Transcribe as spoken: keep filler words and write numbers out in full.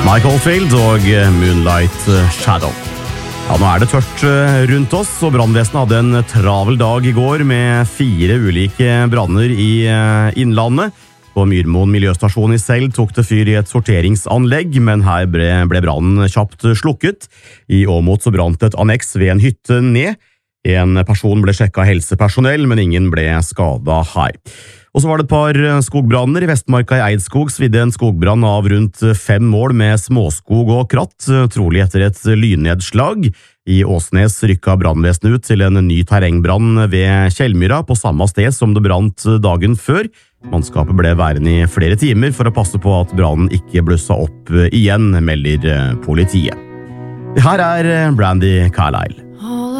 Mike Oldfield og Moonlight Shadow. Ja, nå er det tørt rundt oss, og brannvesenet hadde en travel dag i går med fire ulike branner i innlandet. På Myrmoen miljøstasjon i Seld tok det fyr i et sorteringsanlegg, men her ble, ble brannen kjapt slukket. I Åmot så brant et anneks ved en hytte ned. En person ble sjekket av helsepersonell, men ingen ble skadet her. Og så var det et par skogbranner. I Vestmarka i Eidskog svidde en skogbrann av rundt fem mål med småskog og kratt, trolig etter et lynnedslag. I Åsnes rykket brannvesenet ut til en ny terrengbrann ved Kjellmyra, på samme sted som det brant dagen før. Mannskapet ble værende i flere timer for å passe på at brannen ikke blusset opp igjen, melder politiet. Her er Brandy Carlile.